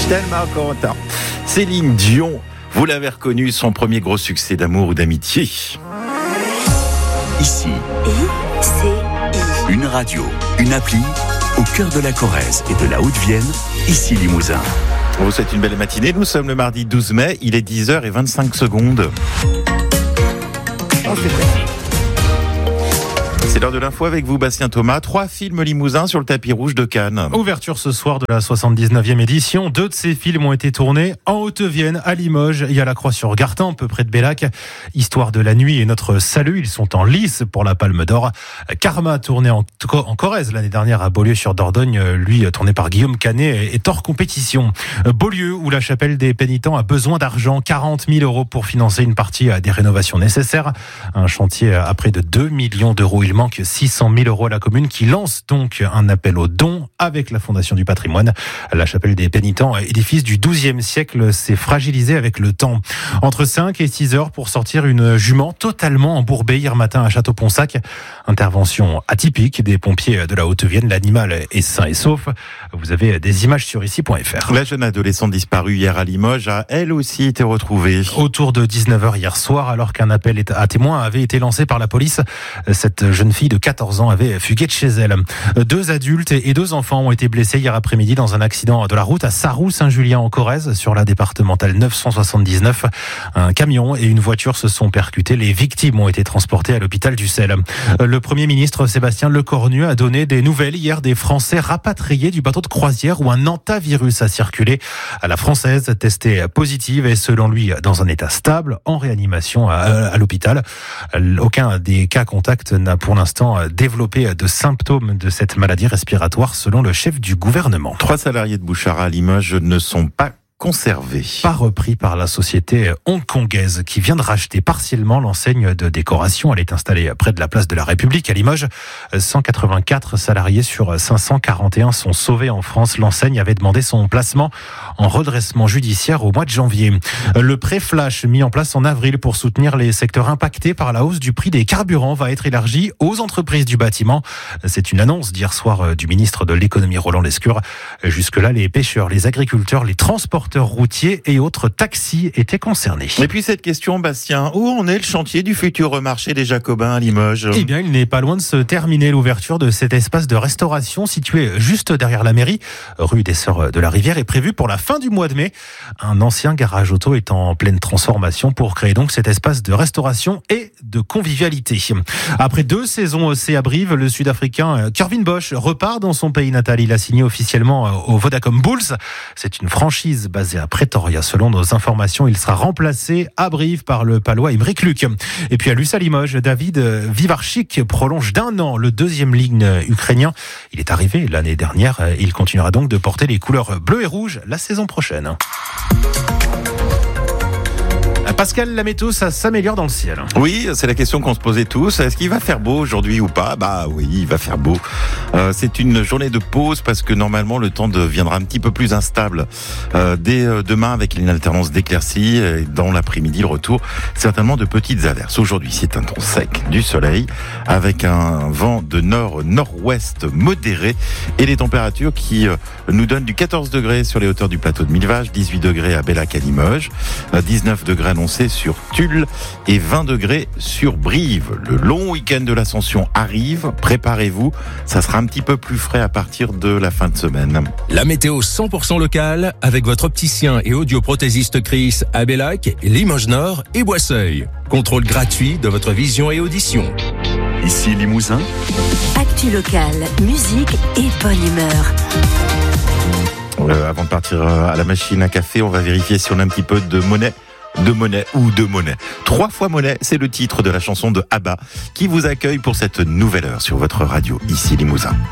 Tellement content. Céline Dion, vous l'avez reconnu, son premier gros succès d'amour ou d'amitié. Ici, une radio, une appli, au cœur de la Corrèze et de la Haute-Vienne, ici Limousin. On vous souhaite une belle matinée, nous sommes le mardi 12 mai, il est 10h25. C'est l'heure de l'info avec vous, Bastien Thomas. 3 films limousins sur le tapis rouge de Cannes. Ouverture ce soir de la 79e édition. 2 de ces films ont été tournés en Haute-Vienne, à Limoges et à la Croix-sur-Gartin, un peu près de Bellac. Histoire de la nuit et Notre salut, ils sont en lice pour la Palme d'Or. Karma, tourné en Corrèze l'année dernière à Beaulieu-sur-Dordogne, lui tourné par Guillaume Canet, est hors compétition. Beaulieu, où la chapelle des pénitents a besoin d'argent, 40 000 € pour financer une partie des rénovations nécessaires. Un chantier à près de 2 millions d'euros. Il manque 600 000 € à la commune qui lance donc un appel aux dons avec la Fondation du patrimoine. La chapelle des pénitents, édifice du XIIe siècle, s'est fragilisé avec le temps. Entre 5 et 6 heures pour sortir une jument totalement embourbée hier matin à Château-Ponsac. Intervention atypique des pompiers de la Haute-Vienne. L'animal est sain et sauf. Vous avez des images sur ici.fr. La jeune adolescente disparue hier à Limoges a elle aussi été retrouvée. Autour de 19h hier soir, alors qu'un appel à témoins avait été lancé par la police, cette jeune fille de 14 ans avait fugué de chez elle. 2 adultes et 2 enfants ont été blessés hier après-midi dans un accident de la route à Sarroux-Saint-Julien en Corrèze, sur la départementale 979. Un camion et une voiture se sont percutés. Les victimes ont été transportées à l'hôpital d'Ussel. Le Premier ministre Sébastien Lecornu a donné des nouvelles hier des Français rapatriés du bateau de croisière où un hantavirus a circulé. À la française, testée positive et selon lui dans un état stable, en réanimation à l'hôpital. Aucun des cas contacts n'a pour l'instant développé de symptômes de cette maladie respiratoire selon le chef du gouvernement. 3 salariés de Bouchara à Limoges ne sont pas conservé. Pas repris par la société hongkongaise qui vient de racheter partiellement l'enseigne de décoration. Elle est installée près de la place de la République à Limoges. 184 salariés sur 541 sont sauvés en France. L'enseigne avait demandé son placement en redressement judiciaire au mois de janvier. Le prêt flash mis en place en avril pour soutenir les secteurs impactés par la hausse du prix des carburants va être élargi aux entreprises du bâtiment. C'est une annonce d'hier soir du ministre de l'économie Roland Lescure. Jusque-là, les pêcheurs, les agriculteurs, les transporteurs routiers et autres taxis étaient concernés. Et puis cette question, Bastien, où en est le chantier du futur marché des Jacobins à Limoges ? Eh bien, il n'est pas loin de se terminer. L'ouverture de cet espace de restauration situé juste derrière la mairie, rue des Sœurs de la Rivière, est prévue pour la fin du mois de mai. Un ancien garage auto est en pleine transformation pour créer donc cet espace de restauration et de convivialité. Après 2 saisons à Brive, le Sud-Africain Curvin Bosch repart dans son pays natal. Il a signé officiellement au Vodacom Bulls. C'est une franchise basé à Pretoria. Selon nos informations, il sera remplacé à Brive par le Palois Aymeric Luc. Et puis à Luce à Limoges, David Vivarchik prolonge d'1 an le 2e ligne ukrainien. Il est arrivé l'année dernière. Il continuera donc de porter les couleurs bleu et rouge la saison prochaine. Pascal, la météo, ça s'améliore dans le ciel. Oui, c'est la question qu'on se posait tous. Est-ce qu'il va faire beau aujourd'hui ou pas ? Bah oui, il va faire beau. C'est une journée de pause parce que normalement le temps deviendra un petit peu plus instable dès demain avec une alternance d'éclaircies. Et dans l'après-midi, le retour certainement de petites averses. Aujourd'hui, c'est un temps sec, du soleil avec un vent de nord-nord-ouest modéré et les températures qui nous donnent du 14 degrés sur les hauteurs du plateau de Millevaches, 18 degrés à Bellac à Limoges, 19 degrés annoncés sur Tulle et 20 degrés sur Brive. Le long week-end de l'Ascension arrive, préparez-vous, ça sera un petit peu plus frais à partir de la fin de semaine. La météo 100% locale avec votre opticien et audioprothésiste Chris à Bellac, Limoges Nord et Boisseuil. Contrôle gratuit de votre vision et audition. Ici Limousin. Actu locale, musique et bonne humeur. Avant de partir à la machine à café, on va vérifier si on a un petit peu de monnaie. De monnaie. 3 fois monnaie, c'est le titre de la chanson de ABBA qui vous accueille pour cette nouvelle heure sur votre radio, ici Limousin.